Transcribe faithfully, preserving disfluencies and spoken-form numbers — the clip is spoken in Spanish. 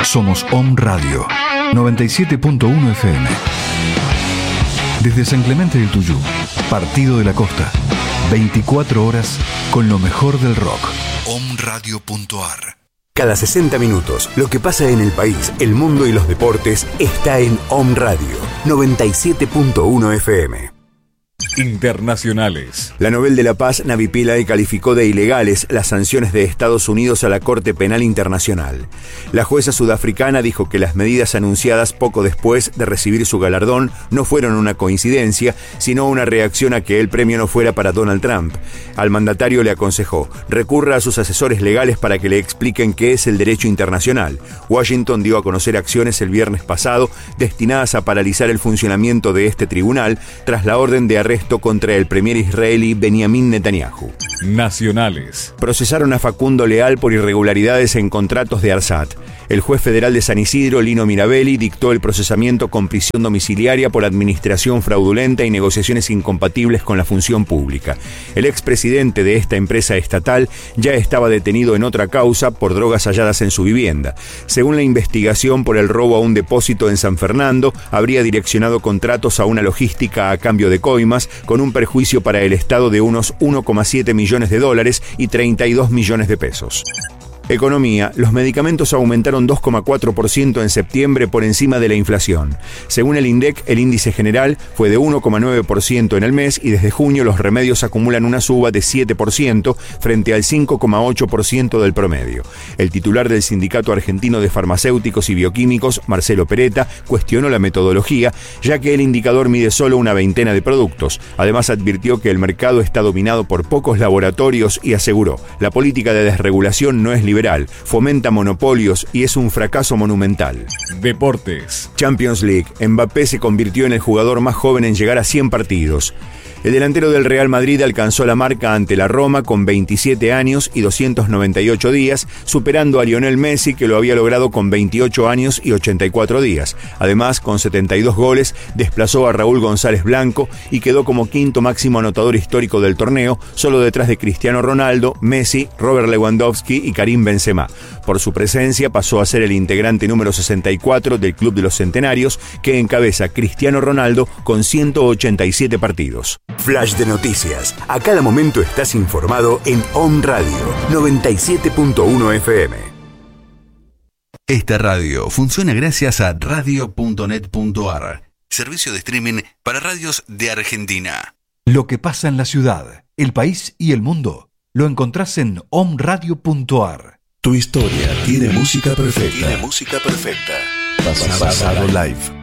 Somos Om Radio, noventa y siete punto uno F M. Desde San Clemente del Tuyú, Partido de la Costa, veinticuatro horas con lo mejor del rock. om radio punto a r. Cada sesenta minutos, lo que pasa en el país, el mundo y los deportes está en Om Radio, noventa y siete punto uno F M. Internacionales. La Nobel de la Paz, Navi Pillay, calificó de ilegales las sanciones de Estados Unidos a la Corte Penal Internacional. La jueza sudafricana dijo que las medidas anunciadas poco después de recibir su galardón no fueron una coincidencia, sino una reacción a que el premio no fuera para Donald Trump. Al mandatario le aconsejó: recurra a sus asesores legales para que le expliquen qué es el derecho internacional. Washington dio a conocer acciones el viernes pasado destinadas a paralizar el funcionamiento de este tribunal tras la orden de arresto contra el premier israelí Benjamin Netanyahu. Nacionales. Procesaron a Facundo Leal por irregularidades en contratos de ARSAT. El juez federal de San Isidro, Lino Mirabelli, dictó el procesamiento con prisión domiciliaria por administración fraudulenta y negociaciones incompatibles con la función pública. El expresidente de esta empresa estatal ya estaba detenido en otra causa por drogas halladas en su vivienda. Según la investigación por el robo a un depósito en San Fernando, habría direccionado contratos a una logística a cambio de coimas, con un perjuicio para el Estado de unos uno coma siete millones de dólares y treinta y dos millones de pesos. Economía. Los medicamentos aumentaron dos coma cuatro por ciento en septiembre por encima de la inflación. Según el INDEC, el índice general fue de uno coma nueve por ciento en el mes y desde junio los remedios acumulan una suba de siete por ciento frente al cinco coma ocho por ciento del promedio. El titular del Sindicato Argentino de Farmacéuticos y Bioquímicos, Marcelo Peretta, cuestionó la metodología, ya que el indicador mide solo una veintena de productos. Además advirtió que el mercado está dominado por pocos laboratorios y aseguró: la política de desregulación no es liberal, fomenta monopolios y es un fracaso monumental. Deportes. Champions League. Mbappé se convirtió en el jugador más joven en llegar a cien partidos. El delantero del Real Madrid alcanzó la marca ante la Roma con veintisiete años y doscientos noventa y ocho días, superando a Lionel Messi, que lo había logrado con veintiocho años y ochenta y cuatro días. Además, con setenta y dos goles, desplazó a Raúl González Blanco y quedó como quinto máximo anotador histórico del torneo, solo detrás de Cristiano Ronaldo, Messi, Robert Lewandowski y Karim Benzema. Por su presencia pasó a ser el integrante número sesenta y cuatro del Club de los Centenarios, que encabeza Cristiano Ronaldo con ciento ochenta y siete partidos. Flash de noticias. A cada momento estás informado en Om Radio, noventa y siete punto uno F M. Esta radio funciona gracias a radio punto net punto a r, servicio de streaming para radios de Argentina. Lo que pasa en la ciudad, el país y el mundo lo encontrás en om radio punto a r. Tu historia tiene música perfecta. Tiene música perfecta. Pasado Live.